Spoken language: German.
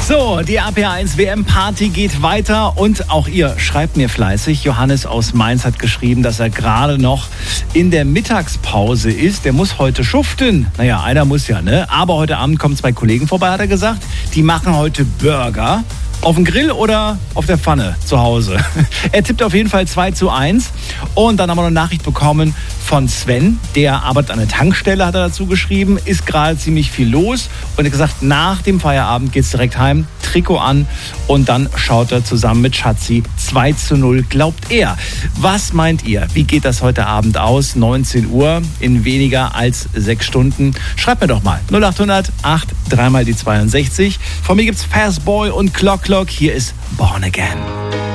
So, die RPA1 WM-Party geht weiter und auch ihr schreibt mir fleißig. Johannes aus Mainz hat geschrieben, dass er gerade noch in der Mittagspause ist. Der muss heute schuften. Naja, einer muss ja, ne? Aber heute Abend kommen 2 Kollegen vorbei, hat er gesagt. Die machen heute Burger. Auf dem Grill oder auf der Pfanne zu Hause? Er tippt auf jeden Fall 2:1. Und dann haben wir noch eine Nachricht bekommen von Sven. Der arbeitet an der Tankstelle, hat er dazu geschrieben. Ist gerade ziemlich viel los. Und er hat gesagt, nach dem Feierabend geht's direkt heim. Trikot an. Und dann schaut er zusammen mit Schatzi 2:0, glaubt er. Was meint ihr? Wie geht das heute Abend aus? 19 Uhr in weniger als 6 Stunden. Schreibt mir doch mal. 0800 8 3 mal die 62. Von mir gibt's Fastboy und Clock. Hier ist Born Again.